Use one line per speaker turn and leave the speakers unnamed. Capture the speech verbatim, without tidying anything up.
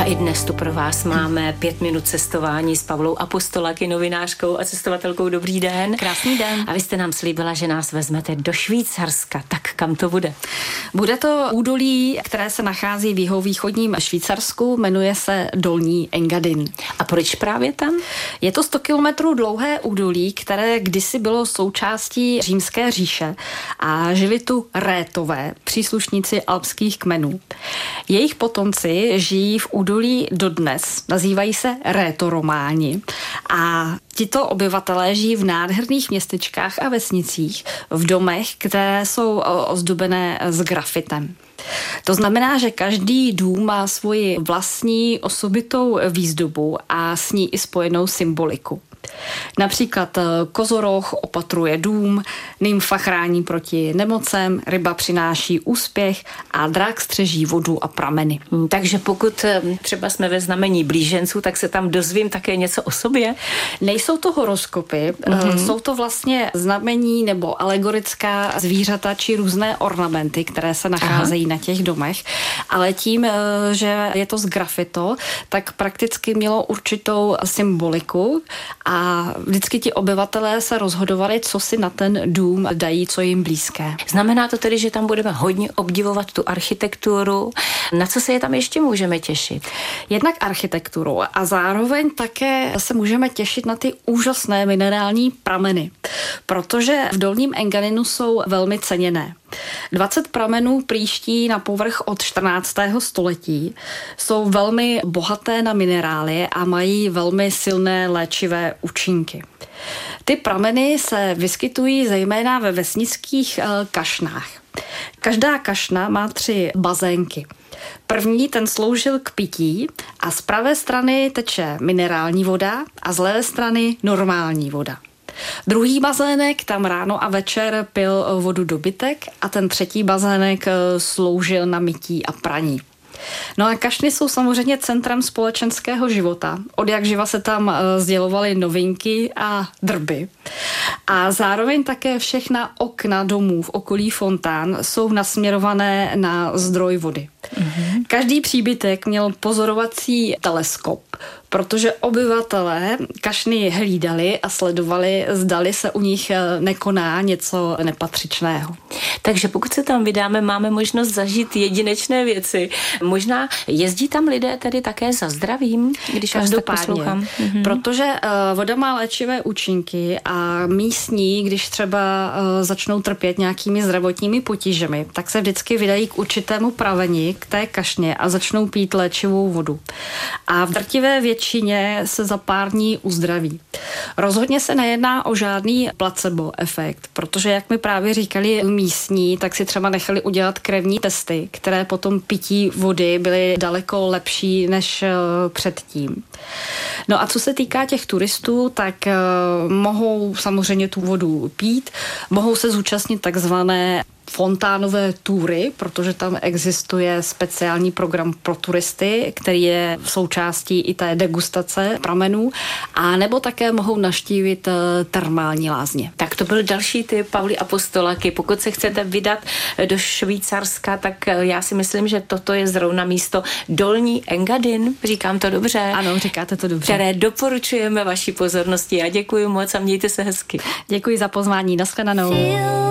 A i dnes tu pro vás máme pět minut cestování s Pavlou Apostolaky, novinářkou a cestovatelkou. Dobrý den.
Krásný den.
A vy jste nám slíbila, že nás vezmete do Švýcarska. Tak kam to bude?
Bude to údolí, které se nachází v jihovýchodním Švýcarsku, jmenuje se Dolní Engadin.
A proč právě tam?
Je to sto kilometrů dlouhé údolí, které kdysi bylo součástí Římské říše a žili tu Rétové, příslušníci alpských kmenů. Jejich potomci žijí v údolí dodnes, nazývají se Rétorománi a tito obyvatelé žijí v nádherných městečkách a vesnicích, v domech, které jsou ozdobené s grafitem. To znamená, že každý dům má svoji vlastní osobitou výzdobu a s ní i spojenou symboliku. Například kozoroch opatruje dům, nymfa chrání proti nemocem, ryba přináší úspěch a drak střeží vodu a prameny.
Takže pokud třeba jsme ve znamení blíženců, tak se tam dozvím také něco o sobě?
Nejsou to horoskopy, mm-hmm. jsou to vlastně znamení nebo alegorická zvířata či různé ornamenty, které se nacházejí Aha. na těch domech, ale tím, že je to z grafito, tak prakticky mělo určitou symboliku a A vždycky ti obyvatelé se rozhodovali, co si na ten dům dají, co jim blízké.
Znamená to tedy, že tam budeme hodně obdivovat tu architekturu. Na co se je tam ještě můžeme těšit?
Jednak architekturu a zároveň také se můžeme těšit na ty úžasné minerální prameny, protože v Dolním Engadinu jsou velmi ceněné. dvacet pramenů příští na povrch od čtrnáctého století, jsou velmi bohaté na minerály a mají velmi silné léčivé účinky. Ty prameny se vyskytují zejména ve vesnických kašnách. Každá kašna má tři bazénky. První ten sloužil k pití a z pravé strany teče minerální voda a z levé strany normální voda. Druhý bazének tam ráno a večer pil vodu dobytek a ten třetí bazének sloužil na mytí a praní. No a kašny jsou samozřejmě centrem společenského života. Od jak živa se tam sdělovaly novinky a drby. A zároveň také všechna okna domů v okolí fontán jsou nasměrované na zdroj vody. Mm-hmm. Každý příbytek měl pozorovací teleskop, protože obyvatelé kašny hlídali a sledovali, zdali se u nich nekoná něco nepatřičného.
Takže pokud se tam vydáme, máme možnost zažít jedinečné věci. Možná jezdí tam lidé tedy také za zdravím, když vás tak poslouchám.
Mhm. Protože uh, voda má léčivé účinky a místní, když třeba uh, začnou trpět nějakými zdravotními potížemi, tak se vždycky vydají k určitému praveni, k té kašně a začnou pít léčivou vodu. A v drtivé většině se za pár dní uzdraví. Rozhodně se nejedná o žádný placebo efekt, protože jak mi právě říkali místní, tak si třeba nechali udělat krevní testy, které potom pití vody byly daleko lepší než předtím. No a co se týká těch turistů, tak uh, mohou samozřejmě tu vodu pít, mohou se zúčastnit takzvané fontánové túry, protože tam existuje speciální program pro turisty, který je v součástí i té degustace pramenů, a nebo také mohou navštívit termální lázně.
Tak to byl další tip Pavly Apostolaky. Pokud se chcete vydat do Švýcarska, tak já si myslím, že toto je zrovna místo Dolní Engadin. Říkám to dobře?
Ano, říkáte to dobře.
Které doporučujeme vaší pozornosti. Já děkuji moc a mějte se hezky.
Děkuji za pozvání. Nashledanou.